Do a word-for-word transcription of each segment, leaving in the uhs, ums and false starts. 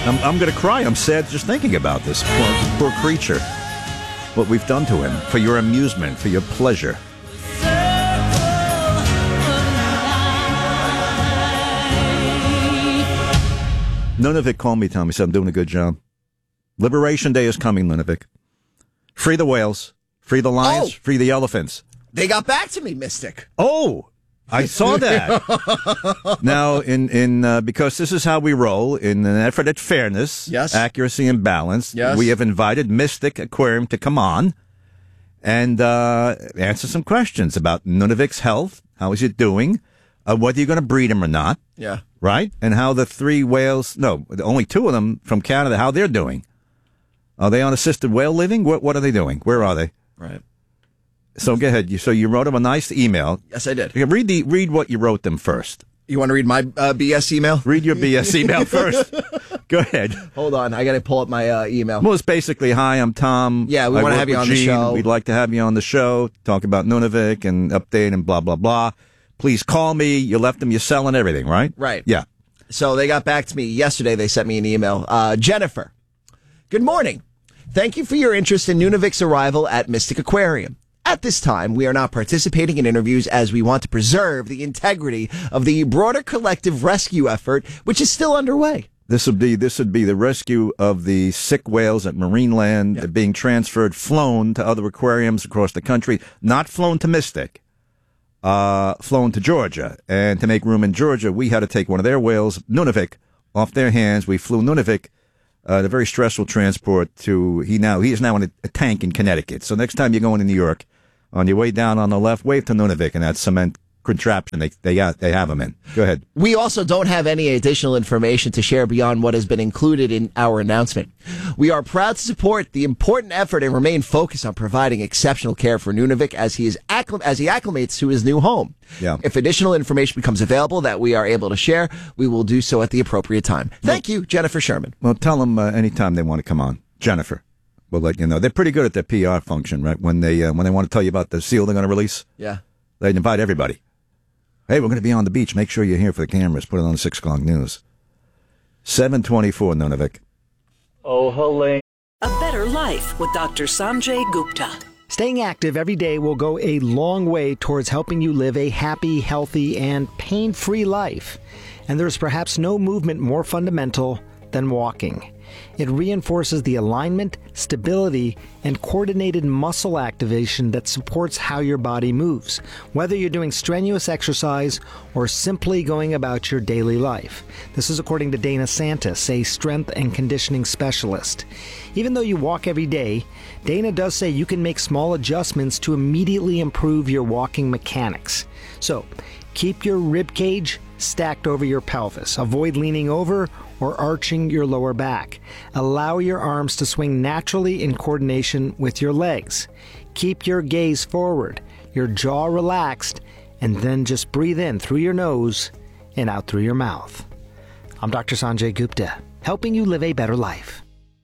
I'm, I'm going to cry. I'm sad just thinking about this poor, poor creature. What we've done to him for your amusement, for your pleasure. Nunavik called me, tell me, said I'm doing a good job. Liberation Day is coming, Nunavik. Free the whales. Free the lions. Oh. Free the elephants. They got back to me, Mystic. Oh, I saw that. Now, in in uh, because this is how we roll, in an effort at fairness, yes. accuracy, and balance, yes. we have invited Mystic Aquarium to come on and uh, answer some questions about Nunavik's health. How is it doing? Uh, whether you're going to breed him or not. Yeah. Right? And how the three whales, no, only two of them from Canada, how they're doing. Are they on assisted whale living? What, what are they doing? Where are they? Right. So go ahead. You, so you wrote them a nice email. Yes, I did. Read the read what you wrote them first. You want to read my uh, B S email? Read your B S email first. Go ahead. Hold on. I got to pull up my uh, email. Well, it's basically, hi, I'm Tom. Yeah, we I want to work have you with on the Gene. show. We'd like to have you on the show, talk about Nunavik and update and blah, blah, blah. Please call me. You left them, you selling everything, right? Right. Yeah. So they got back to me yesterday. They sent me an email. Uh, Jennifer, good morning. Thank you for your interest in Nunavik's arrival at Mystic Aquarium. At this time, we are not participating in interviews as we want to preserve the integrity of the broader collective rescue effort, which is still underway. This would be this would be the rescue of the sick whales at Marineland. Yeah. They're being transferred, flown to other aquariums across the country, not flown to Mystic. Uh, flown to Georgia. And to make room in Georgia, we had to take one of their whales, Nunavik, off their hands. We flew Nunavik, uh, the very stressful transport to, he now, he is now in a, a tank in Connecticut. So next time you're going to New York, on your way down on the left, wave to Nunavik and that cement contraption they they, got, they have them in. Go ahead. We also don't have any additional information to share beyond what has been included in our announcement. We are proud to support the important effort and remain focused on providing exceptional care for Nunavik as he is acclim- as he acclimates to his new home. Yeah. If additional information becomes available that we are able to share, we will do so at the appropriate time. Thank you, Jennifer Sherman. Well, tell them uh, anytime they want to come on. Jennifer. We'll let you know. They're pretty good at their P R function, right? When they uh, when they want to tell you about the seal they're going to release, Yeah. they invite everybody. Hey, we're going to be on the beach. Make sure you're here for the cameras. Put it on the six o'clock news. seven twenty-four, Nunavik. Oh, Helene. A Better Life with Doctor Sanjay Gupta. Staying active every day will go a long way towards helping you live a happy, healthy, and pain-free life. And there's perhaps no movement more fundamental than walking. It reinforces the alignment, stability, and coordinated muscle activation that supports how your body moves, whether you're doing strenuous exercise or simply going about your daily life. This is according to Dana Santis, a strength and conditioning specialist. Even though you walk every day, Dana does say you can make small adjustments to immediately improve your walking mechanics. So, keep your rib cage stacked over your pelvis. Avoid leaning over or arching your lower back. Allow your arms to swing naturally in coordination with your legs. Keep your gaze forward, your jaw relaxed, and then just breathe in through your nose and out through your mouth. I'm Doctor Sanjay Gupta, helping you live a better life.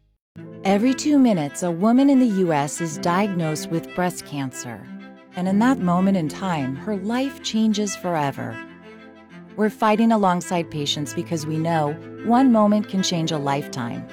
Every two minutes, a woman in the U S is diagnosed with breast cancer. And in that moment in time, her life changes forever. We're fighting alongside patients because we know one moment can change a lifetime.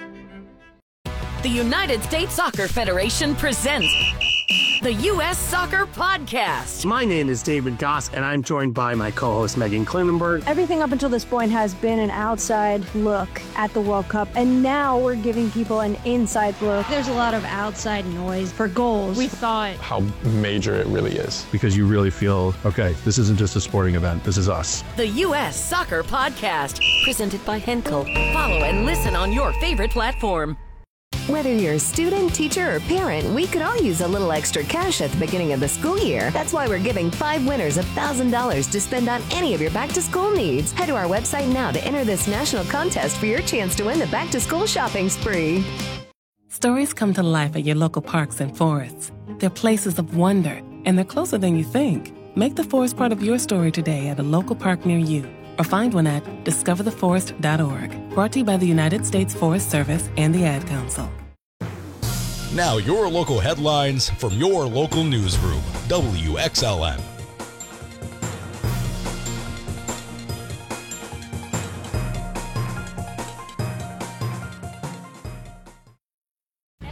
The United States Soccer Federation presents the U S Soccer Podcast. My name is David Goss, and I'm joined by my co-host Megan Klinenberg. Everything up until this point has been an outside look at the World Cup, and now we're giving people an inside look. There's a lot of outside noise for goals. We thought how major it really is. Because you really feel, okay, this isn't just a sporting event, this is us. The U S Soccer Podcast, presented by Henkel. Follow and listen on your favorite platform. Whether you're a student, teacher, or parent, we could all use a little extra cash at the beginning of the school year. That's why we're giving five winners one thousand dollars to spend on any of your back-to-school needs. Head to our website now to enter this national contest for your chance to win the back-to-school shopping spree. Stories come to life at your local parks and forests. They're places of wonder, and they're closer than you think. Make the forest part of your story today at a local park near you, or find one at discover the forest dot org. Brought to you by the United States Forest Service and the Ad Council. Now your local headlines from your local newsroom, W X L M.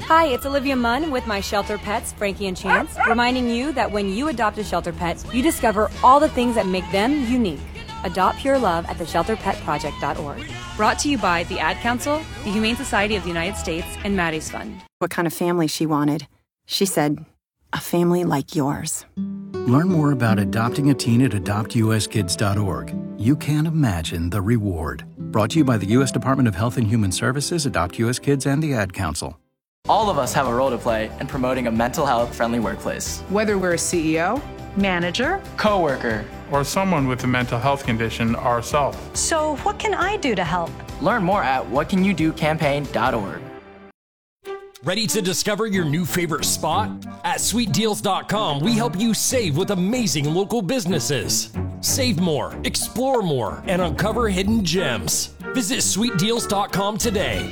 Hi, it's Olivia Munn with my shelter pets, Frankie and Chance, reminding you that when you adopt a shelter pet, you discover all the things that make them unique. Adopt Pure Love at the shelter pet project dot org. Brought to you by the Ad Council, the Humane Society of the United States, and Maddie's Fund. What kind of family she wanted. She said, a family like yours. Learn more about adopting a teen at adopt u s kids dot org. You can't imagine the reward. Brought to you by the U S Department of Health and Human Services, Adopt U S Kids, and the Ad Council. All of us have a role to play in promoting a mental health-friendly workplace. Whether we're a C E O, manager, coworker, or someone with a mental health condition ourselves. So what can I do to help? Learn more at what can you do campaign dot org. Ready to discover your new favorite spot? At sweet deals dot com, we help you save with amazing local businesses. Save more, explore more, and uncover hidden gems. Visit sweet deals dot com today.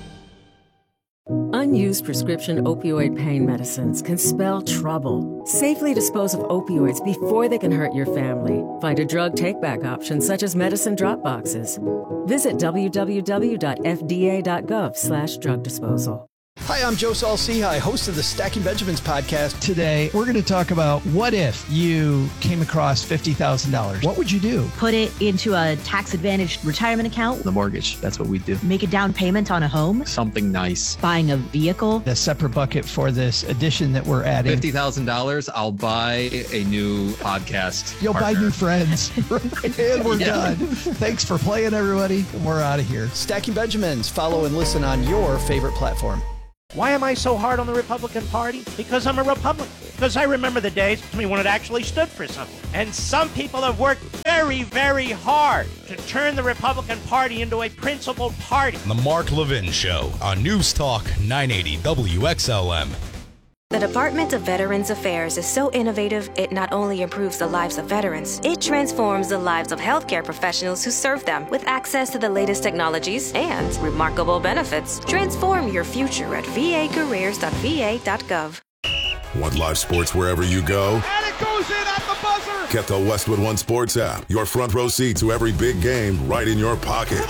Unused prescription opioid pain medicines can spell trouble. Safely dispose of opioids before they can hurt your family. Find a drug take-back option such as medicine drop boxes. Visit w w w dot f d a dot gov slash drug disposal. Hi, I'm Joe Saul-Sehy, host of the Stacking Benjamins podcast. Today, we're going to talk about what if you came across fifty thousand dollars? What would you do? Put it into a tax-advantaged retirement account. The mortgage, that's what we do. Make a down payment on a home. Something nice. Buying a vehicle. A separate bucket for this addition that we're adding. fifty thousand dollars, I'll buy a new podcast You'll partner. buy new friends. And we're yeah. done. Thanks for playing, everybody. We're out of here. Stacking Benjamins. Follow and listen on your favorite platform. Why am I so hard on the Republican Party? Because I'm a Republican. Because I remember the days when it actually stood for something. And some people have worked very, very hard to turn the Republican Party into a principled party. The Mark Levin Show on News Talk nine eighty W X L M. The Department of Veterans Affairs is so innovative, it not only improves the lives of veterans, it transforms the lives of healthcare professionals who serve them with access to the latest technologies and remarkable benefits. Transform your future at v a careers dot v a dot gov. Want live sports wherever you go? And it goes in at the buzzer! Get the Westwood One Sports app. Your front row seat to every big game right in your pocket.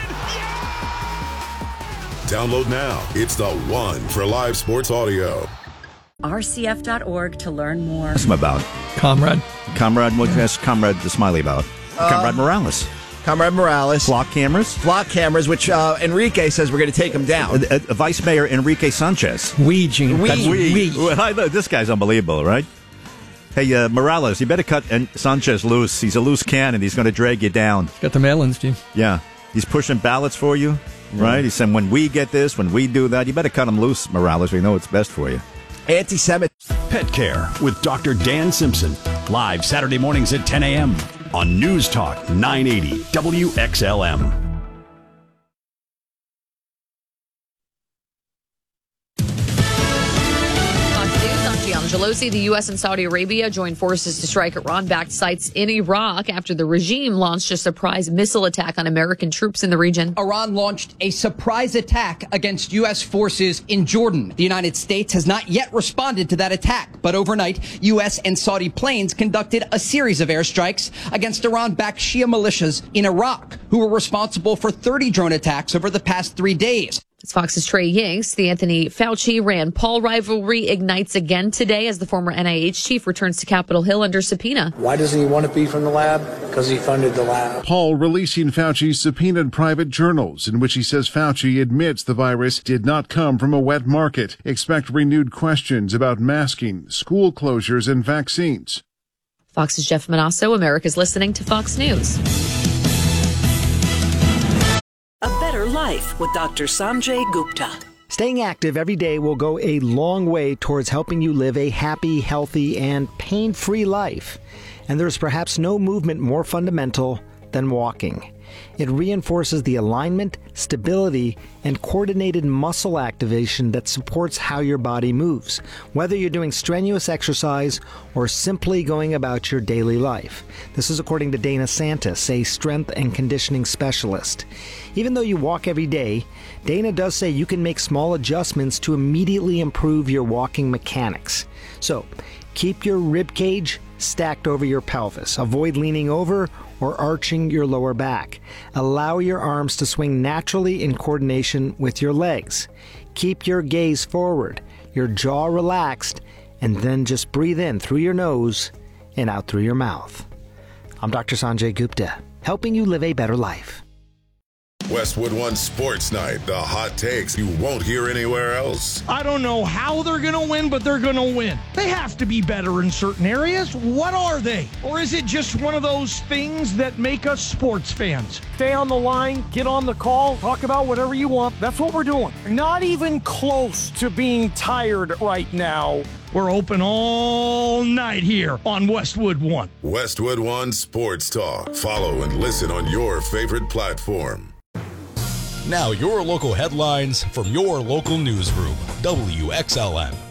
Download now. It's the one for live sports audio. R C F dot org to learn more. What's him about? Comrade. Comrade, what you ask Comrade the Smiley about? Uh, Comrade Morales. Comrade Morales. Flock cameras? Flock cameras, which uh, Enrique says we're going to take them down. Uh, uh, Vice Mayor Enrique Sanchez. We, Gene. We. we. we. I know, this guy's unbelievable, right? Hey, uh, Morales, you better cut Sanchez loose. He's a loose cannon. He's going to drag you down. Got the mail-ins, Gene. Yeah. He's pushing ballots for you, right? Mm. He's saying, when we get this, when we do that, you better cut him loose, Morales. We know what's best for you. Anti-Semitic. Pet Care with Doctor Dan Simpson. Live Saturday mornings at ten a.m. on News Talk nine eighty W X L M. Gelosi, the U S and Saudi Arabia joined forces to strike Iran-backed sites in Iraq after the regime launched a surprise missile attack on American troops in the region. Iran launched a surprise attack against U S forces in Jordan. The United States has not yet responded to that attack, but overnight, U S and Saudi planes conducted a series of airstrikes against Iran-backed Shia militias in Iraq, who were responsible for thirty drone attacks over the past three days. It's Fox's Trey Yingst. The Anthony Fauci-Rand Paul rivalry ignites again today as the former N I H chief returns to Capitol Hill under subpoena. Why doesn't he want to be from the lab? Because he funded the lab. Paul releasing Fauci's subpoenaed private journals in which he says Fauci admits the virus did not come from a wet market. Expect renewed questions about masking, school closures, and vaccines. Fox's Jeff Manasso. America's listening to Fox News. A Better Life with Doctor Sanjay Gupta. Staying active every day will go a long way towards helping you live a happy, healthy, and pain-free life. And there's perhaps no movement more fundamental than walking. It reinforces the alignment, stability, and coordinated muscle activation that supports how your body moves, whether you're doing strenuous exercise or simply going about your daily life. This is according to Dana Santis, a strength and conditioning specialist. Even though you walk every day, Dana does say you can make small adjustments to immediately improve your walking mechanics. So, keep your rib cage stacked over your pelvis. Avoid leaning over or arching your lower back. Allow your arms to swing naturally in coordination with your legs. Keep your gaze forward, your jaw relaxed, and then just breathe in through your nose and out through your mouth. I'm Doctor Sanjay Gupta, helping you live a better life. Westwood One Sports Night, the hot takes you won't hear anywhere else. I don't know how they're going to win, but they're going to win. They have to be better in certain areas. What are they? Or is it just one of those things that make us sports fans? Stay on the line, get on the call, talk about whatever you want. That's what we're doing. Not even close to being tired right now. We're open all night here on Westwood One. Westwood One Sports Talk. Follow and listen on your favorite platform. Now your local headlines from your local newsroom, W X L N.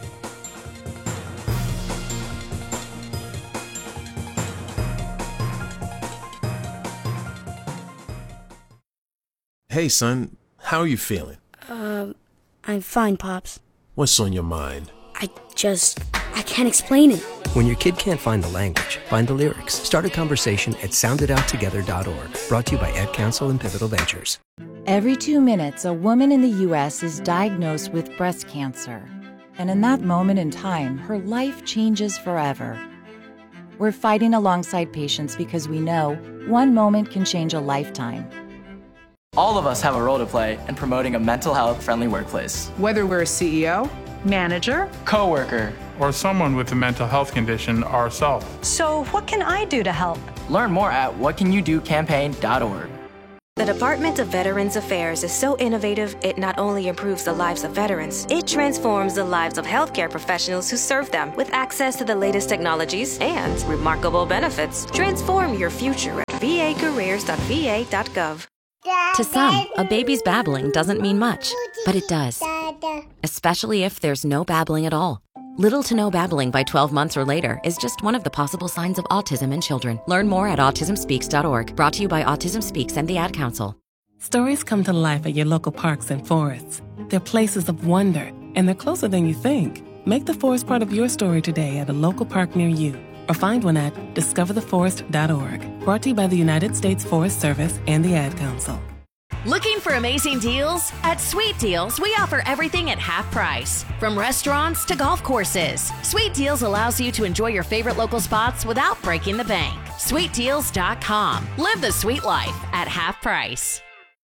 Hey, son, how are you feeling? Uh, I'm fine, Pops. What's on your mind? I just, I can't explain it. When your kid can't find the language, find the lyrics. Start a conversation at sound it out together dot org. Brought to you by Ad Council and Pivotal Ventures. Every two minutes, a woman in the U S is diagnosed with breast cancer. And in that moment in time, her life changes forever. We're fighting alongside patients because we know one moment can change a lifetime. All of us have a role to play in promoting a mental health-friendly workplace. Whether we're a C E O, manager, coworker, or someone with a mental health condition ourselves. So what can I do to help? Learn more at what can you do campaign dot org. The Department of Veterans Affairs is so innovative, it not only improves the lives of veterans, it transforms the lives of healthcare professionals who serve them with access to the latest technologies and remarkable benefits. Transform your future at v a careers dot v a dot gov. To some, a baby's babbling doesn't mean much, but it does. Especially if there's no babbling at all. Little to no babbling by twelve months or later is just one of the possible signs of autism in children. Learn more at autism speaks dot org. Brought to you by Autism Speaks and the Ad Council. Stories come to life at your local parks and forests. They're places of wonder, and they're closer than you think. Make the forest part of your story today at a local park near you. Or find one at discover the forest dot org. Brought to you by the United States Forest Service and the Ad Council. Looking for amazing deals? At Sweet Deals, we offer everything at half price. From restaurants to golf courses, Sweet Deals allows you to enjoy your favorite local spots without breaking the bank. sweet deals dot com. Live the sweet life at half price.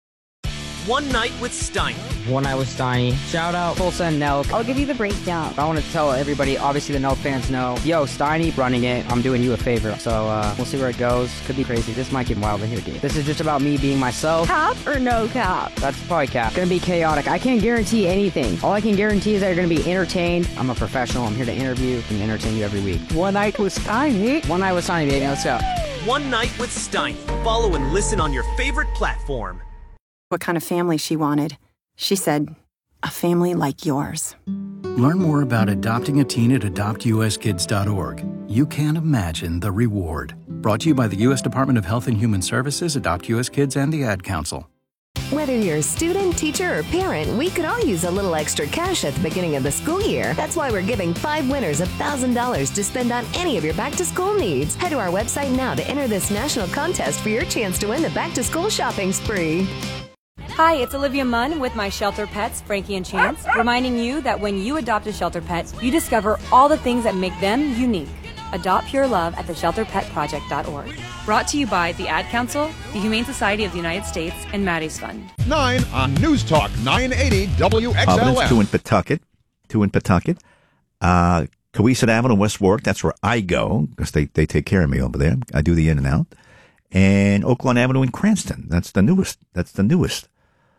One Night with Steiny. One Night with Steiny. Shout out Tulsa and Nelk. I'll give you the breakdown. I want to tell everybody, obviously the Nelk fans know, yo, Steiny running it. I'm doing you a favor. So uh, we'll see where it goes. Could be crazy. This might get wild in here, dude. This is just about me being myself. Cap or no cap? That's probably cap. It's gonna be chaotic. I can't guarantee anything. All I can guarantee is that you're gonna be entertained. I'm a professional. I'm here to interview and entertain you every week. One Night with Steiny. One Night with Steiny, baby. Let's go. One Night with Steiny. Follow and listen on your favorite platform. What kind of family she wanted. She said, a family like yours. Learn more about adopting a teen at adopt u s kids dot org. You can't imagine the reward. Brought to you by the U S Department of Health and Human Services, Adopt U S Kids, and the Ad Council. Whether you're a student, teacher, or parent, we could all use a little extra cash at the beginning of the school year. That's why we're giving five winners one thousand dollars to spend on any of your back-to-school needs. Head to our website now to enter this national contest for your chance to win the back-to-school shopping spree. Hi, it's Olivia Munn with my shelter pets, Frankie and Chance, reminding you that when you adopt a shelter pet, you discover all the things that make them unique. Adopt pure love at the shelter pet project dot org. Brought to you by the Ad Council, the Humane Society of the United States, and Maddie's Fund. Nine on News Talk nine eighty W X L N. Providence, two in Pawtucket. Two in Pawtucket. Uh, Cohasset Avenue, West Warwick. That's where I go because they, they take care of me over there. I do the in and out. And Oaklawn Avenue in Cranston. That's the newest. That's the newest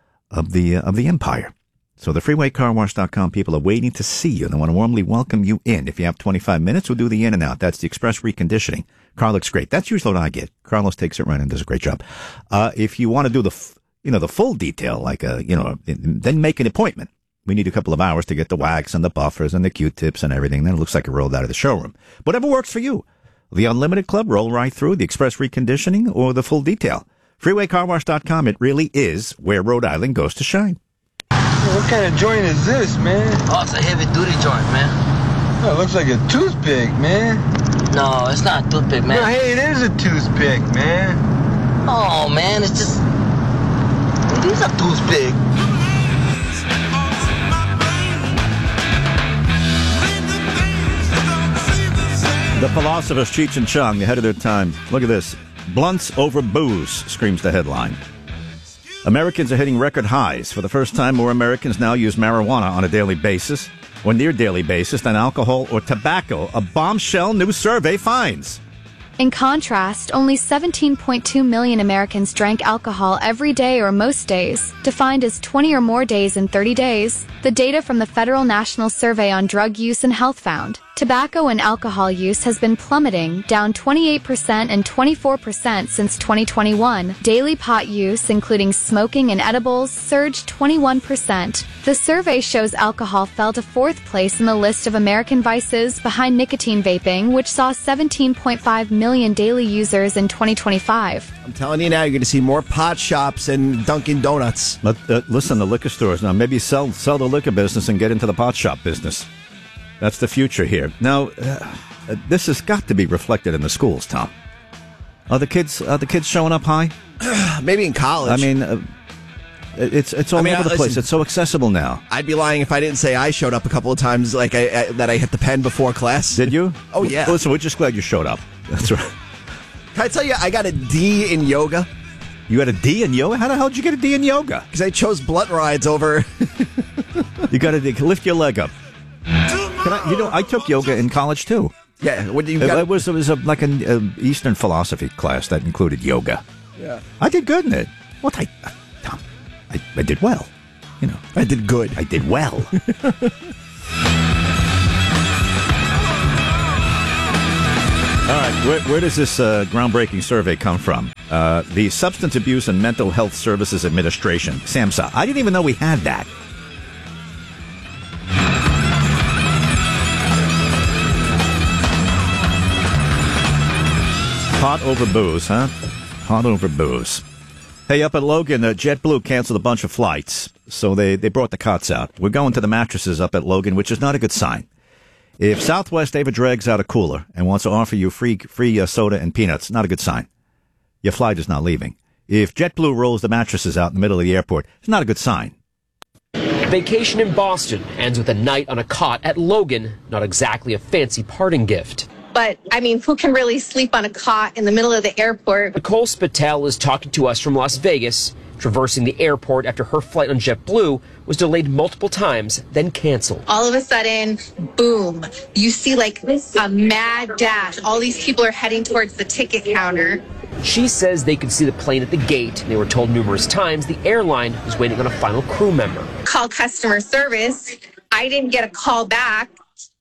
of the uh, of the empire. So the freeway car wash dot com people are waiting to see you. They want to warmly welcome you in. If you have twenty-five minutes, we'll do the in and out. That's the express reconditioning. Car looks great. That's usually what I get. Carlos takes it right and does a great job. Uh, if you want to do the, f- you know, the full detail, like a, you know, then make an appointment. We need a couple of hours to get the wax and the buffers and the Q-tips and everything. Then it looks like it rolled out of the showroom. Whatever works for you. The Unlimited Club, roll right through, the express reconditioning, or the full detail. freeway car wash dot com. It really is where Rhode Island goes to shine. What kind of joint is this, man? Oh, it's a heavy-duty joint, man. Oh, it looks like a toothpick, man. No, it's not a toothpick, man. No, hey, it is a toothpick, man. Oh, man, it's just... It is a toothpick. The philosophers Cheech and Chong, ahead of their time. Look at this. Blunts over booze, screams the headline. Americans are hitting record highs. For the first time, more Americans now use marijuana on a daily basis, or near daily basis, than alcohol or tobacco, a bombshell new survey finds. In contrast, only seventeen point two million Americans drank alcohol every day or most days, defined as twenty or more days in thirty days, the data from the Federal National Survey on Drug Use and Health found. Tobacco and alcohol use has been plummeting, down twenty-eight percent and twenty-four percent since twenty twenty-one. Daily pot use, including smoking and edibles, surged twenty-one percent. The survey shows alcohol fell to fourth place in the list of American vices, behind nicotine vaping, which saw seventeen point five million daily users in twenty twenty-five. I'm telling you now, you're going to see more pot shops and Dunkin' Donuts. But, uh, listen, the liquor stores now, maybe sell sell the liquor business and get into the pot shop business. That's the future here. Now, uh, this has got to be reflected in the schools, Tom. Are the kids are the kids showing up high? Maybe in college. I mean, uh, it's it's all I mean, over the listen, place. It's so accessible now. I'd be lying if I didn't say I showed up a couple of times, like I, I, that I hit the pen before class. Did you? Oh, yeah. Well, listen, we're just glad you showed up. That's right. Can I tell you, I got a D in yoga. You got a D in yoga? How the hell did you get a D in yoga? Because I chose blunt rides over. You got to lift your leg up. Can I, you know, I took yoga in college too. Yeah, what do you? It, Got? it was it was a, like an uh, Eastern philosophy class that included yoga. Yeah, I did good in it. What I, Tom, I, I did well. You know, I did good. I did well. All right, where, where does this uh, groundbreaking survey come from? Uh, the Substance Abuse and Mental Health Services Administration, SAMHSA. I didn't even know we had that. Pot over booze, huh? Pot over booze. Hey, up at Logan, uh, JetBlue canceled a bunch of flights, so they, they brought the cots out. We're going to the mattresses up at Logan, which is not a good sign. If Southwest ever drags out a cooler and wants to offer you free free uh, soda and peanuts, not a good sign. Your flight is not leaving. If JetBlue rolls the mattresses out in the middle of the airport, it's not a good sign. Vacation in Boston ends with a night on a cot at Logan, not exactly a fancy parting gift. But, I mean, who can really sleep on a cot in the middle of the airport? Nicole Spatel is talking to us from Las Vegas, traversing the airport after her flight on JetBlue was delayed multiple times, then canceled. All of a sudden, boom, you see like a mad dash. All these people are heading towards the ticket counter. She says they could see the plane at the gate, and they were told numerous times the airline was waiting on a final crew member. Call customer service. I didn't get a call back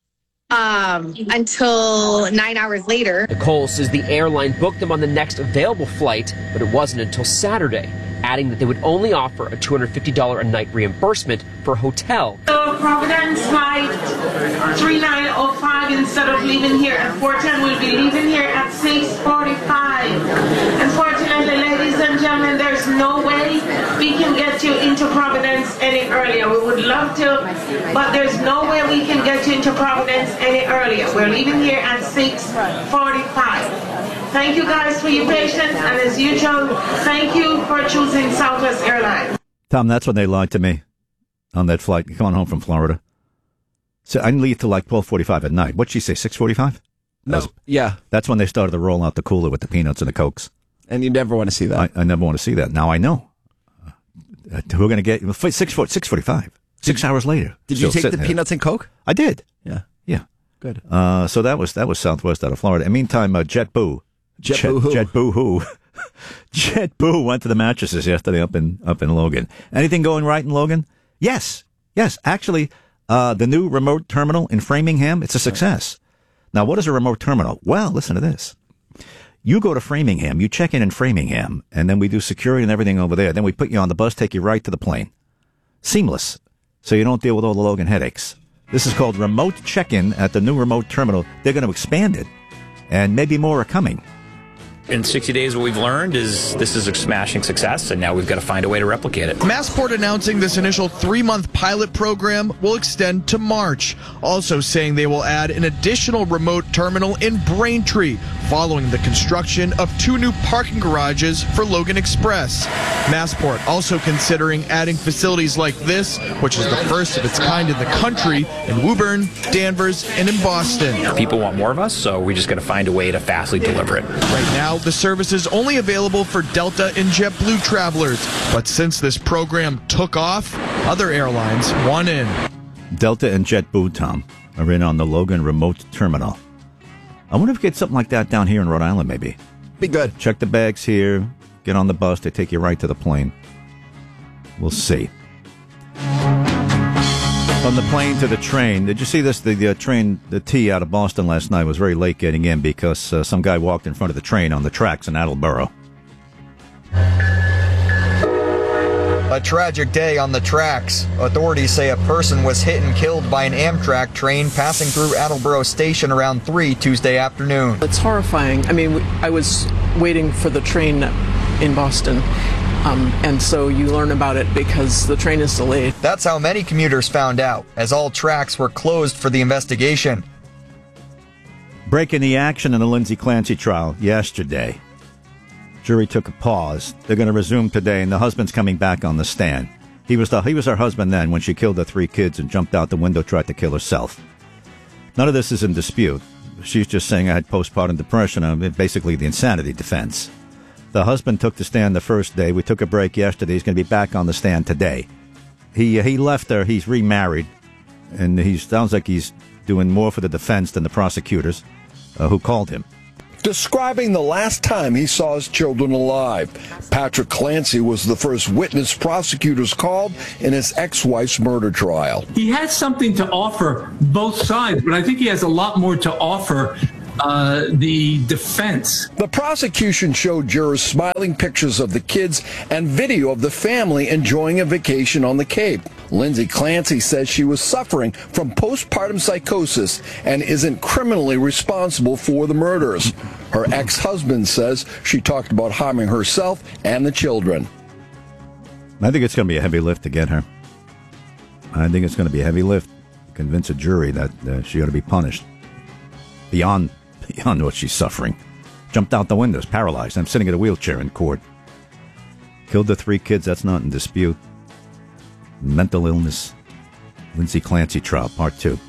um, until nine hours later. Nicole says the airline booked them on the next available flight, but it wasn't until Saturday, adding that they would only offer a two hundred fifty dollars a night reimbursement for a hotel. So Providence flight three nine oh five, instead of leaving here at four ten, we'll be leaving here at six forty-five. Unfortunately, ladies and gentlemen, there's no way we can get you into Providence any earlier. We would love to, but there's no way we can get you into Providence any earlier. We're leaving here at six forty-five. Thank you guys for your patience, and as usual, thank you for choosing Southwest Airlines. Tom, that's when they lied to me on that flight coming home from Florida. So I leave till like twelve forty-five at night. What'd she say, six forty-five? No, was, yeah. That's when they started to roll out the cooler with the peanuts and the Cokes. And you never want to see that. I, I never want to see that. Now I know. Uh, we're going to get six forty-five. Six hours later. Did you take the there. peanuts and Coke? I did. Yeah. Yeah. Good. Uh, so that was that was Southwest out of Florida. In the meantime, uh, JetBoo. JetBoo. Jet, JetBoo. JetBoo went to the mattresses yesterday up in up in Logan. Anything going right in Logan? Yes. Yes. Actually, uh, the new remote terminal in Framingham, it's a success. Now, what is a remote terminal? Well, listen to this. You go to Framingham, you check in in Framingham, and then we do security and everything over there. Then we put you on the bus, take you right to the plane. Seamless. So you don't deal with all the Logan headaches. This is called remote check-in at the new remote terminal. They're going to expand it, and maybe more are coming. In sixty days, what we've learned is this is a smashing success, and now we've got to find a way to replicate it. Massport announcing this initial three-month pilot program will extend to March, also saying they will add an additional remote terminal in Braintree, following the construction of two new parking garages for Logan Express. Massport also considering adding facilities like this, which is the first of its kind in the country, in Woburn, Danvers, and in Boston. People want more of us, so we just got to find a way to fastly deliver it. Right now, the service is only available for Delta and JetBlue travelers, but since this program took off, other airlines want in. Delta and JetBlue, Tom, are in on the Logan remote terminal. I wonder if we get something like that down here in Rhode Island, maybe. Be good. Check the bags here, get on the bus, they take you right to the plane. We'll see. From the plane to the train. Did you see this? The, the uh, train, the T out of Boston last night was very late getting in because uh, some guy walked in front of the train on the tracks in Attleboro. A tragic day on the tracks. Authorities say a person was hit and killed by an Amtrak train passing through Attleboro Station around three Tuesday afternoon. It's horrifying. I mean, I was waiting for the train in Boston. Um, and so you learn about it because the train is delayed. That's how many commuters found out, as all tracks were closed for the investigation. Breaking the action in the Lindsay Clancy trial yesterday. Jury took a pause. They're going to resume today, and the husband's coming back on the stand. He was the, he was her husband then when she killed the three kids and jumped out the window, tried to kill herself. None of this is in dispute. She's just saying I had postpartum depression, and basically the insanity defense. The husband took the stand the first day. We took a break yesterday. He's going to be back on the stand today. He he left her. He's remarried, and he sounds like he's doing more for the defense than the prosecutors uh, who called him. Describing the last time he saw his children alive, Patrick Clancy was the first witness prosecutors called in his ex-wife's murder trial. He has something to offer both sides, but I think he has a lot more to offer Uh, the defense. The prosecution showed jurors smiling pictures of the kids and video of the family enjoying a vacation on the Cape. Lindsay Clancy says she was suffering from postpartum psychosis and isn't criminally responsible for the murders. Her ex-husband says she talked about harming herself and the children. I think it's going to be a heavy lift to get her. I think it's going to be a heavy lift to convince a jury that uh, she ought to be punished. Beyond Beyond what she's suffering. Jumped out the windows, paralyzed. I'm sitting in a wheelchair in court. Killed the three kids, that's not in dispute. Mental illness. Lindsay Clancy trial, part two.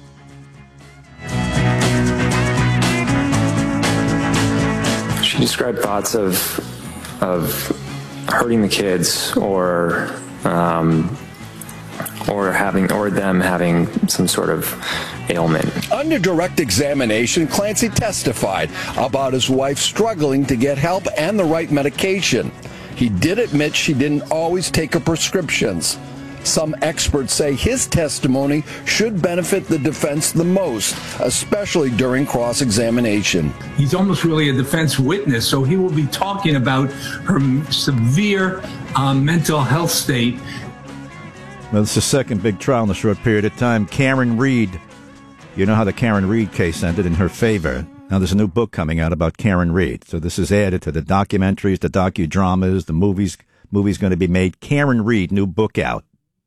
She described thoughts of of hurting the kids or um, or having or them having some sort of ailment. Under direct examination, Clancy testified about his wife struggling to get help and the right medication. He did admit she didn't always take her prescriptions. Some experts say his testimony should benefit the defense the most, especially during cross-examination. He's almost really a defense witness, so he will be talking about her severe uh, mental health state. Well, this is the second big trial in a short period of time. Karen Reed. You know how the Karen Reed case ended in her favor. Now there's a new book coming out about Karen Reed. So this is added to the documentaries, the docudramas, the movies. Movies going to be made. Karen Reed, new book out.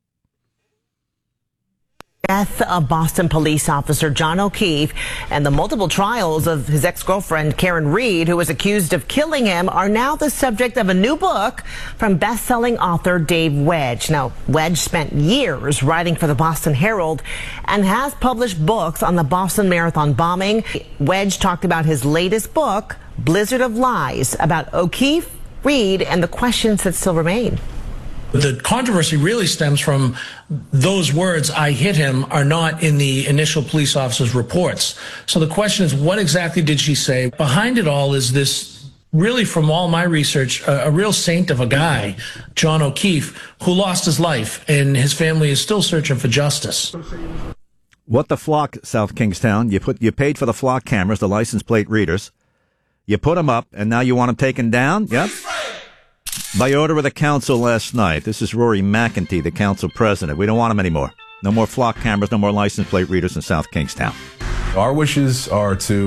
Death of Boston police officer John O'Keefe and the multiple trials of his ex-girlfriend Karen Reed, who was accused of killing him, are now the subject of a new book from best-selling author Dave Wedge. Now, Wedge spent years writing for the Boston Herald and has published books on the Boston Marathon bombing. Wedge talked about his latest book, Blizzard of Lies, about O'Keefe, Reed, and the questions that still remain. The controversy really stems from those words, I hit him, are not in the initial police officer's reports. So the question is, what exactly did she say? Behind it all is this, really from all my research, a, a real saint of a guy, John O'Keefe, who lost his life, and his family is still searching for justice. What the flock, South Kingstown? You put you paid for the flock cameras, the license plate readers. You put them up, and now you want them taken down? Yep. By order of the council last night. This is Rory McEntee, the council president. We don't want them anymore. No more flock cameras, no more license plate readers in South Kingstown. Our wishes are to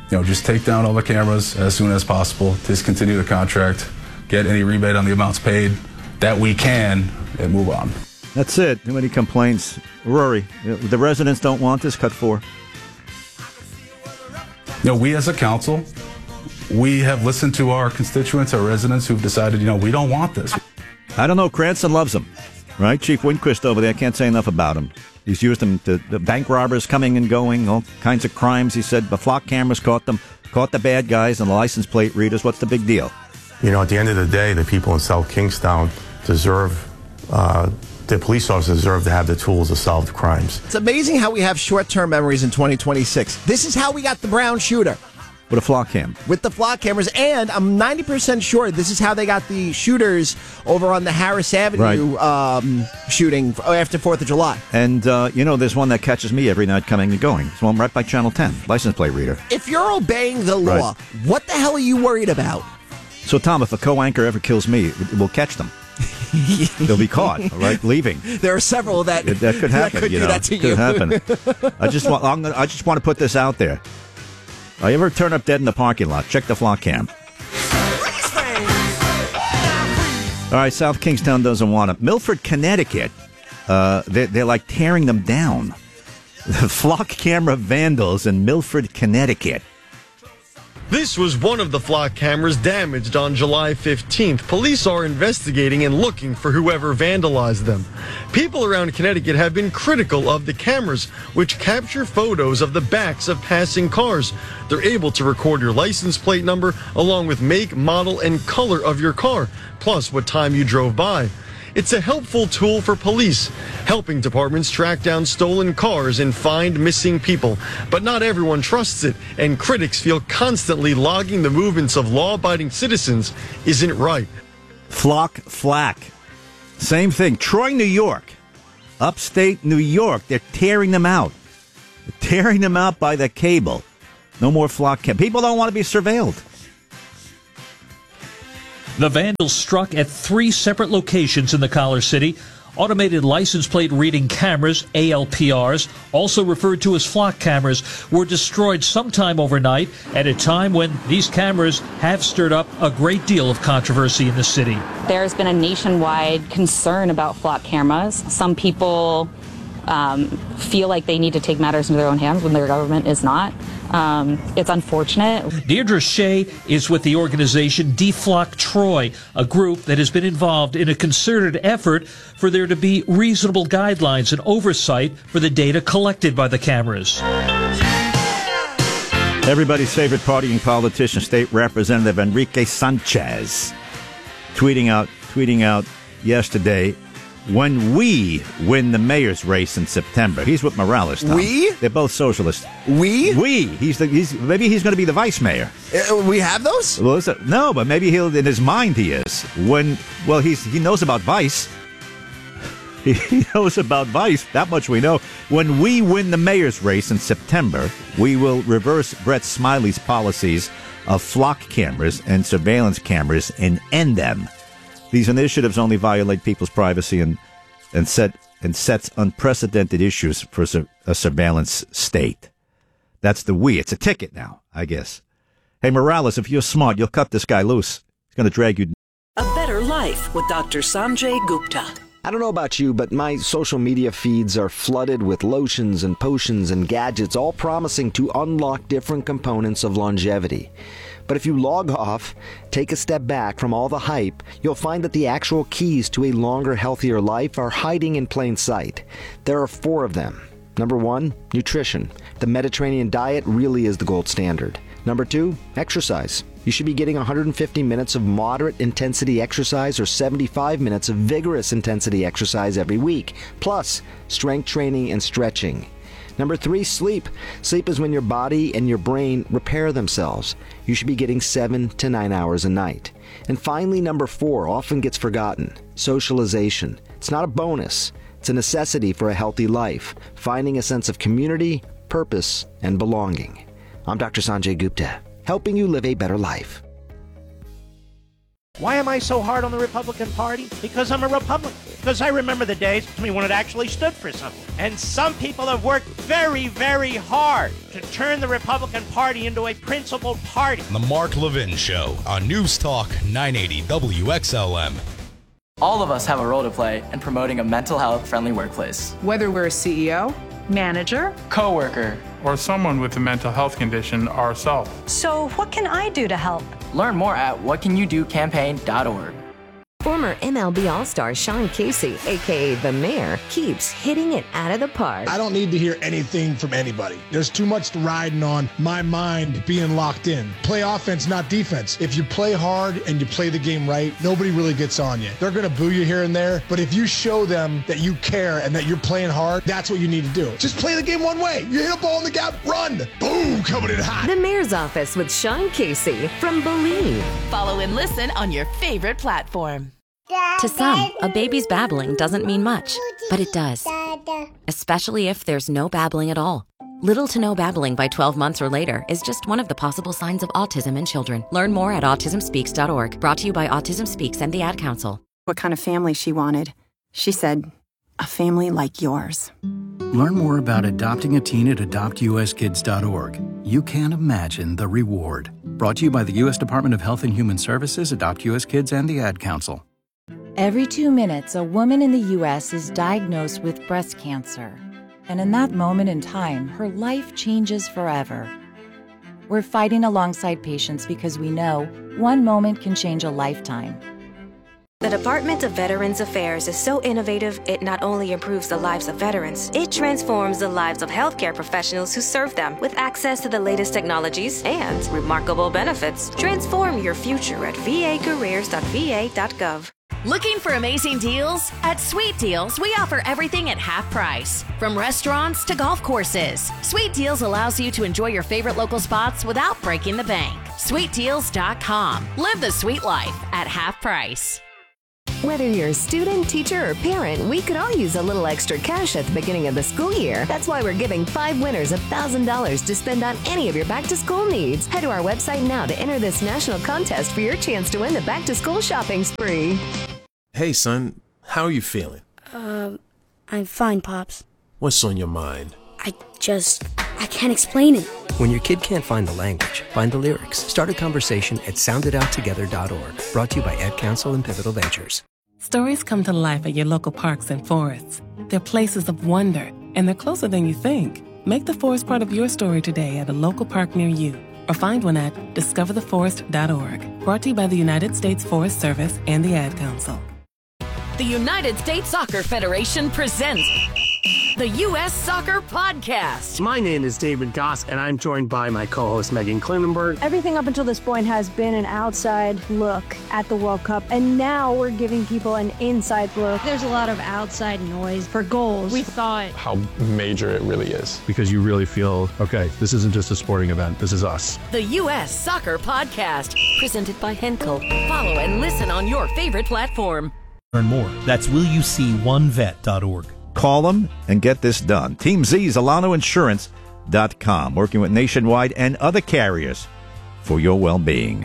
you know, just take down all the cameras as soon as possible, discontinue the contract, get any rebate on the amounts paid that we can, and move on. That's it. Too many complaints. Rory, the residents don't want this, cut four. You know, we as a council, we have listened to our constituents, our residents who've decided, you know, we don't want this. I don't know. Cranston loves them, right? Chief Windquist over there, I can't say enough about him. He's used them to the bank robbers coming and going, all kinds of crimes. He said the flock cameras caught them, caught the bad guys and the license plate readers. What's the big deal? You know, at the end of the day, the people in South Kingstown deserve, uh, the police officers deserve to have the tools to solve the crimes. It's amazing how we have short-term memories in twenty twenty-six. This is how we got the Brown shooter. With a flock cam. With the flock cameras, and I'm ninety percent sure this is how they got the shooters over on the Harris Avenue right. um, shooting after fourth of July. And, uh, you know, there's one that catches me every night coming and going. It's one right by Channel ten, license plate reader. If you're obeying the law, right. what the hell are you worried about? So, Tom, if a co-anchor ever kills me, we'll catch them. They'll be caught, all right, leaving. There are several that that, that could happen. That could you do know, that to could you. happen. I just want. I'm gonna, I just want to put this out there. I ever turn up dead in the parking lot? Check the flock cam. All right, South Kingstown doesn't want it. Milford, Connecticut. Uh, they're, they're like tearing them down. The flock camera vandals in Milford, Connecticut. This was one of the flock cameras damaged on July fifteenth. Police are investigating and looking for whoever vandalized them. People around Connecticut have been critical of the cameras, which capture photos of the backs of passing cars. They're able to record your license plate number along with make, model, and color of your car, plus what time you drove by. It's a helpful tool for police, helping departments track down stolen cars and find missing people. But not everyone trusts it, and critics feel constantly logging the movements of law-abiding citizens isn't right. Flock flack. Same thing. Troy, New York. Upstate New York. They're tearing them out. They're tearing them out by the cable. No more flock cam. People don't want to be surveilled. The vandals struck at three separate locations in the Collar City. Automated license plate reading cameras, A L P Rs, also referred to as flock cameras, were destroyed sometime overnight at a time when these cameras have stirred up a great deal of controversy in the city. There's been a nationwide concern about flock cameras. Some people um, feel like they need to take matters into their own hands when their government is not. Um, it's unfortunate. Deirdre Shea is with the organization Deflock Troy, a group that has been involved in a concerted effort for there to be reasonable guidelines and oversight for the data collected by the cameras. Everybody's favorite partying politician, State Representative Enrique Sanchez, tweeting out, tweeting out yesterday, when we win the mayor's race in September. He's with Morales, Tom. We? They're both socialists. We? We. He's the, he's, maybe he's going to be the vice mayor. Uh, we have those? Well, a, no, but maybe he'll, in his mind he is. When, well, he's he knows about vice. He, he knows about vice. That much we know. When we win the mayor's race in September, we will reverse Brett Smiley's policies of flock cameras and surveillance cameras and end them. These initiatives only violate people's privacy and and set and sets unprecedented issues for su- a surveillance state. That's the we. It's a ticket now, I guess. Hey, Morales, if you're smart, you'll cut this guy loose. He's going to drag you. A better life with Doctor Sanjay Gupta. I don't know about you, but my social media feeds are flooded with lotions and potions and gadgets, all promising to unlock different components of longevity. But if you log off, take a step back from all the hype, you'll find that the actual keys to a longer, healthier life are hiding in plain sight. There are four of them. Number one, nutrition. The Mediterranean diet really is the gold standard. Number two, exercise. You should be getting one hundred fifty minutes of moderate intensity exercise or seventy-five minutes of vigorous intensity exercise every week, plus strength training and stretching. Number three, sleep. Sleep is when your body and your brain repair themselves. You should be getting seven to nine hours a night. And finally, number four, often gets forgotten, socialization. It's not a bonus. It's a necessity for a healthy life, finding a sense of community, purpose, and belonging. I'm Doctor Sanjay Gupta, helping you live a better life. Why am I so hard on the Republican Party? Because I'm a Republican. because I remember the days when it actually stood for something. And some people have worked very, very hard to turn the Republican Party into a principled party. The Mark Levin Show on News Talk nine eighty W X L M. All of us have a role to play in promoting a mental health friendly workplace. Whether we're a C E O, manager, coworker, or someone with a mental health condition ourselves. So what can I do to help? Learn more at what can you do campaign dot org. Former M L B All-Star Sean Casey, a k a. The Mayor, keeps hitting it out of the park. I don't need to hear anything from anybody. There's too much riding on my mind being locked in. Play offense, not defense. If you play hard and you play the game right, nobody really gets on you. They're going to boo you here and there, but if you show them that you care and that you're playing hard, that's what you need to do. Just play the game one way. You hit a ball in the gap, run. Boom, coming in hot. The Mayor's Office with Sean Casey from Believe. Follow and listen on your favorite platform. To some, a baby's babbling doesn't mean much, but it does. Especially if there's no babbling at all. Little to no babbling by twelve months or later is just one of the possible signs of autism in children. Learn more at autism speaks dot org. Brought to you by Autism Speaks and the Ad Council. What kind of family she wanted. She said, a family like yours. Learn more about adopting a teen at adopt U S kids dot org. You can't imagine the reward. Brought to you by the U S Department of Health and Human Services, Adopt U S Kids, and the Ad Council. Every two minutes, a woman in the U S is diagnosed with breast cancer. And in that moment in time, her life changes forever. We're fighting alongside patients because we know one moment can change a lifetime. The Department of Veterans Affairs is so innovative, it not only improves the lives of veterans, it transforms the lives of healthcare professionals who serve them with access to the latest technologies and remarkable benefits. Transform your future at v a careers dot v a dot gov. Looking for amazing deals? At Sweet Deals, we offer everything at half price. From restaurants to golf courses, Sweet Deals allows you to enjoy your favorite local spots without breaking the bank. sweet deals dot com. Live the sweet life at half price. Whether you're a student, teacher, or parent, we could all use a little extra cash at the beginning of the school year. That's why we're giving five winners one thousand dollars to spend on any of your back-to-school needs. Head to our website now to enter this national contest for your chance to win the back-to-school shopping spree. Hey, son, how are you feeling? Uh, I'm fine, Pops. What's on your mind? I just, I can't explain it. When your kid can't find the language, find the lyrics. Start a conversation at sound it out together dot org. Brought to you by Ad Council and Pivotal Ventures. Stories come to life at your local parks and forests. They're places of wonder, and they're closer than you think. Make the forest part of your story today at a local park near you, or find one at discover the forest dot org. Brought to you by the United States Forest Service and the Ad Council. The United States Soccer Federation presents the U S Soccer Podcast. My name is David Goss, and I'm joined by my co-host Megan Klinenberg. Everything up until this point has been an outside look at the World Cup, and now we're giving people an inside look. There's a lot of outside noise for goals. We thought how major it really is, because you really feel, okay, this isn't just a sporting event, this is us. The U S Soccer Podcast, presented by Henkel. Follow and listen on your favorite platform. Learn more. That's will you see one vet dot org. Call them and get this done. Team Z's Alano Insurance dot com, working with Nationwide and other carriers for your well-being.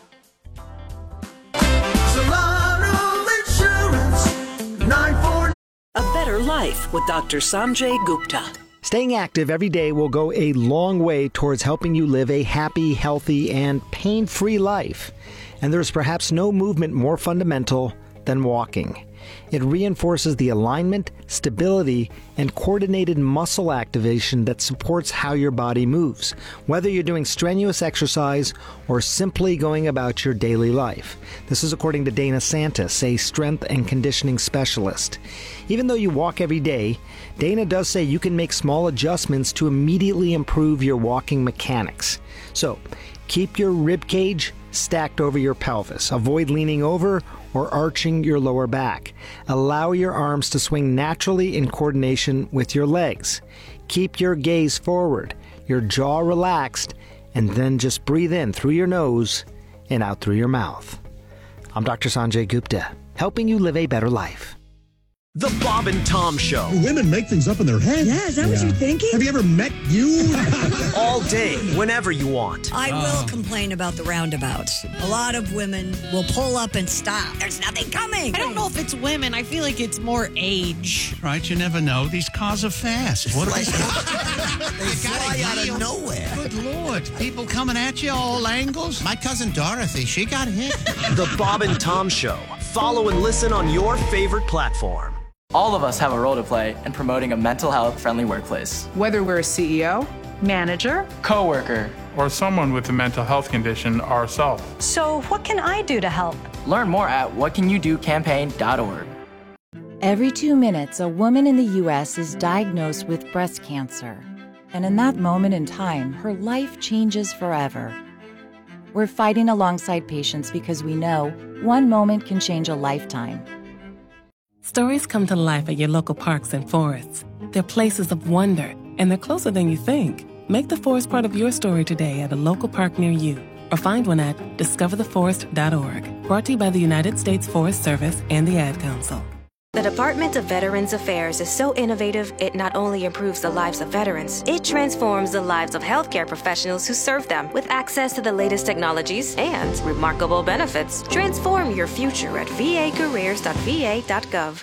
A Better Life with Doctor Sanjay Gupta. Staying active every day will go a long way towards helping you live a happy, healthy, and pain-free life. And there's perhaps no movement more fundamental than walking. It reinforces the alignment, stability, and coordinated muscle activation that supports how your body moves, whether you're doing strenuous exercise or simply going about your daily life. This is according to Dana Santis, a strength and conditioning specialist. Even though you walk every day, Dana does say you can make small adjustments to immediately improve your walking mechanics. So, keep your rib cage stacked over your pelvis. Avoid leaning over or arching your lower back. Allow your arms to swing naturally in coordination with your legs. Keep your gaze forward, your jaw relaxed, and then just breathe in through your nose and out through your mouth. I'm Doctor Sanjay Gupta, helping you live a better life. The Bob and Tom Show. Women make things up in their head. Yeah, is that yeah. what you're thinking? Have you ever met you? All day, whenever you want. I will complain about the roundabouts. A lot of women will pull up and stop. There's nothing coming. I don't know if it's women. I feel like it's more age. Right, you never know. These cars are fast. What they fly out of nowhere. Good Lord. People coming at you all angles. My cousin Dorothy, she got hit. The Bob and Tom Show. Follow and listen on your favorite platform. All of us have a role to play in promoting a mental health friendly workplace. Whether we're a C E O, manager, coworker, or someone with a mental health condition ourselves. So what can I do to help? Learn more at what can you do campaign dot org. Every two minutes, a woman in the U S is diagnosed with breast cancer. And in that moment in time, her life changes forever. We're fighting alongside patients because we know one moment can change a lifetime. Stories come to life at your local parks and forests. They're places of wonder, and they're closer than you think. Make the forest part of your story today at a local park near you, or find one at discover the forest dot org. Brought to you by the United States Forest Service and the Ad Council. The Department of Veterans Affairs is so innovative, it not only improves the lives of veterans, it transforms the lives of healthcare professionals who serve them. With access to the latest technologies and remarkable benefits, transform your future at v a careers dot v a dot gov.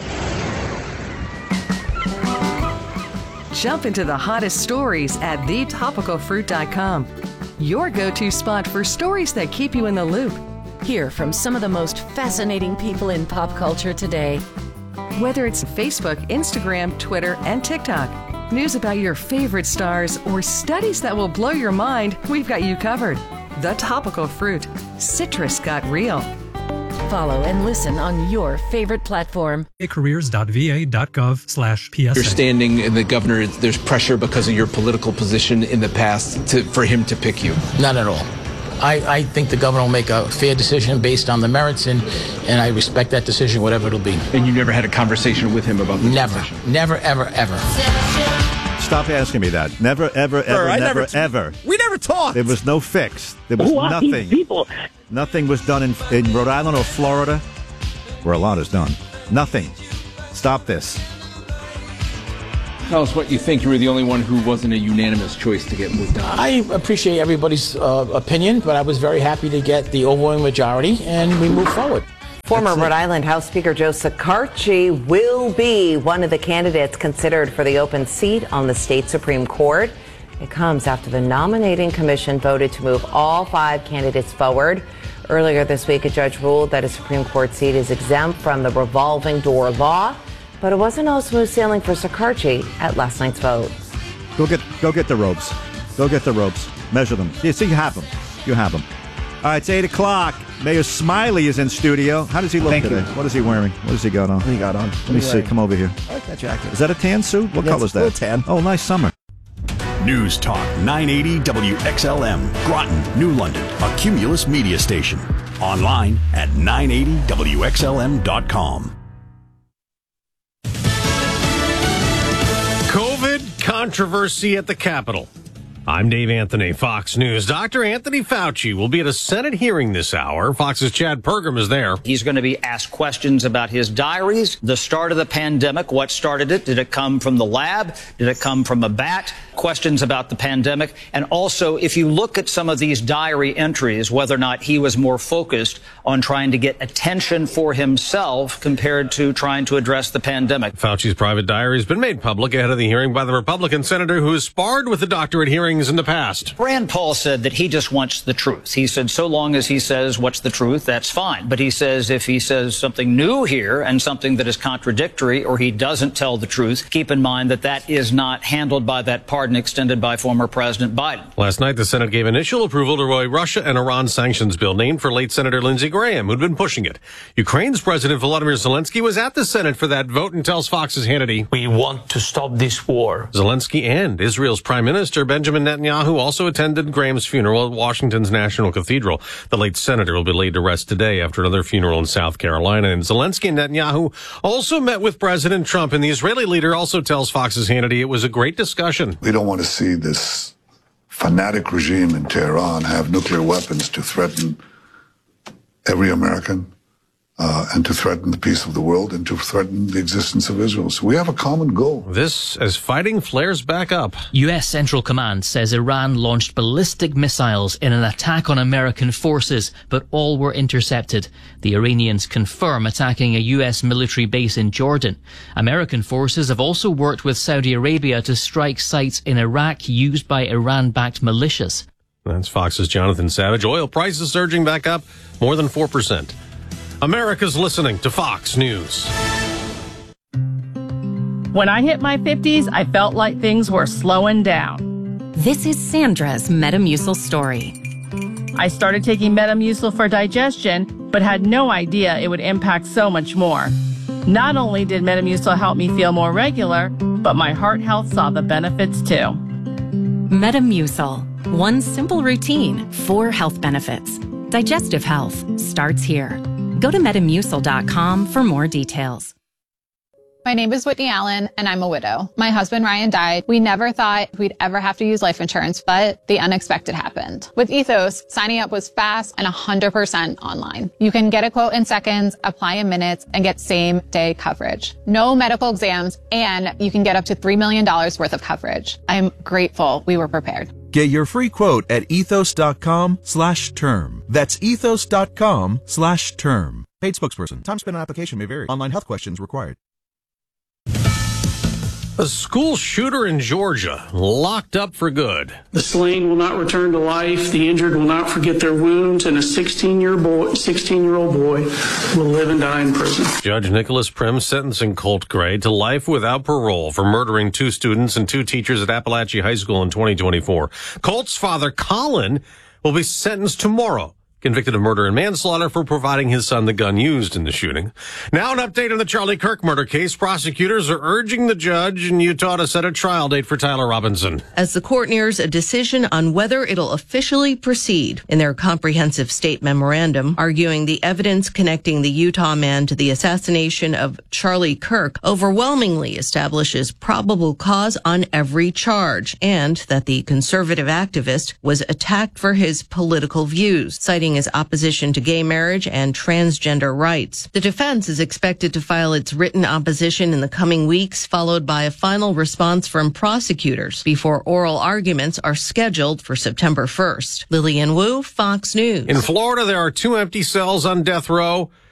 Jump into the hottest stories at the topical fruit dot com. Your go-to spot for stories that keep you in the loop. Hear from some of the most fascinating people in pop culture today. Whether it's Facebook, Instagram, Twitter, and TikTok, news about your favorite stars, or studies that will blow your mind, we've got you covered. The Topical Fruit. Citrus got real. Follow and listen on your favorite platform. careers dot v a dot gov slash P S A. You're standing in the governor, there's pressure because of your political position in the past to, for him to pick you. Not at all. I, I think the governor will make a fair decision based on the merits, and, and I respect that decision, whatever it'll be. And you never had a conversation with him about this Never. decision? Never, ever, ever. Stop asking me that. Never, ever, Sir, ever, I never, never t- ever. We never talked. There was no fix. There was Who are these nothing. people? Nothing was done in, in Rhode Island or Florida, where a lot is done. Nothing. Stop this. Tell us what you think. You were the only one who wasn't a unanimous choice to get moved on. I appreciate everybody's uh, opinion, but I was very happy to get the overwhelming majority, and we move forward. Former Rhode Island House Speaker Joe Shekarchi will be one of the candidates considered for the open seat on the state Supreme Court. It comes after the nominating commission voted to move all five candidates forward. Earlier this week, a judge ruled that a Supreme Court seat is exempt from the revolving door law. But it wasn't all smooth sailing for Shekarchi at last night's vote. Go get, go get the ropes. Go get the ropes. Measure them. You see, you have them. You have them. All right, it's eight o'clock. Mayor Smiley is in studio. How does he look Thank today? you. What is he wearing? What has he got on? What he got on? Let me see. Come over here. I like that jacket. Is that a tan suit? What Yeah, color is it's that? a little tan. Oh, nice summer. News Talk nine eighty W X L M, Groton, New London, a Cumulus media station. Online at nine eighty W X L M dot com. COVID controversy at the Capitol. I'm Dave Anthony, Fox News. Doctor Anthony Fauci will be at a Senate hearing this hour. Fox's Chad Pergram is there. He's going to be asked questions about his diaries, the start of the pandemic, what started it, did it come from the lab, did it come from a bat, questions about the pandemic, and also if you look at some of these diary entries, whether or not he was more focused on trying to get attention for himself compared to trying to address the pandemic. Fauci's private diary has been made public ahead of the hearing by the Republican senator who has sparred with the doctor at hearings in the past. Rand Paul said that he just wants the truth. He said so long as he says what's the truth, that's fine. But he says if he says something new here and something that is contradictory or he doesn't tell the truth, keep in mind that that is not handled by that pardon extended by former President Biden. Last night, the Senate gave initial approval to a Russia and Iran sanctions bill named for late Senator Lindsey Graham, who'd been pushing it. Ukraine's President Volodymyr Zelensky was at the Senate for that vote and tells Fox's Hannity, "We want to stop this war." Zelensky and Israel's Prime Minister Benjamin Netanyahu also attended Graham's funeral at Washington's National Cathedral. The late senator will be laid to rest today after another funeral in South Carolina. And Zelensky and Netanyahu also met with President Trump. And the Israeli leader also tells Fox's Hannity it was a great discussion. We don't want to see this fanatic regime in Tehran have nuclear weapons to threaten every American, uh, and to threaten the peace of the world and to threaten the existence of Israel. So we have a common goal. This as fighting flares back up. U S Central Command says Iran launched ballistic missiles in an attack on American forces, but all were intercepted. The Iranians confirm attacking a U S military base in Jordan. American forces have also worked with Saudi Arabia to strike sites in Iraq used by Iran-backed militias. That's Fox's Jonathan Savage. Oil prices surging back up more than four percent. America's listening to Fox News. When I hit my fifties, I felt like things were slowing down. This is Sandra's Metamucil story. I started taking Metamucil for digestion, but had no idea it would impact so much more. Not only did Metamucil help me feel more regular, but my heart health saw the benefits too. Metamucil. One simple routine, four health benefits. Digestive health starts here. Go to metamucil dot com for more details. My name is Whitney Allen, and I'm a widow. My husband, Ryan, died. We never thought we'd ever have to use life insurance, but the unexpected happened. With Ethos, signing up was fast and one hundred percent online. You can get a quote in seconds, apply in minutes, and get same-day coverage. No medical exams, and you can get up to three million dollars worth of coverage. I'm grateful we were prepared. Get your free quote at ethos dot com slash term. That's ethos dot com slash term. Paid spokesperson. Time spent on application may vary. Online health questions required. A school shooter in Georgia locked up for good. The slain will not return to life. The injured will not forget their wounds, and a sixteen-year boy, sixteen-year-old boy will live and die in prison. Judge Nicholas Prim sentencing Colt Gray to life without parole for murdering two students and two teachers at Appalachia High School in twenty twenty-four. Colt's father, Colin, will be sentenced tomorrow, convicted of murder and manslaughter for providing his son the gun used in the shooting. Now an update on the Charlie Kirk murder case. Prosecutors are urging the judge in Utah to set a trial date for Tyler Robinson, as the court nears a decision on whether it'll officially proceed. In their comprehensive state memorandum, arguing the evidence connecting the Utah man to the assassination of Charlie Kirk overwhelmingly establishes probable cause on every charge, and that the conservative activist was attacked for his political views, citing his opposition to gay marriage and transgender rights. The defense is expected to file its written opposition in the coming weeks, followed by a final response from prosecutors before oral arguments are scheduled for September first. Lillian Wu, Fox News. In Florida, there are two empty cells on death row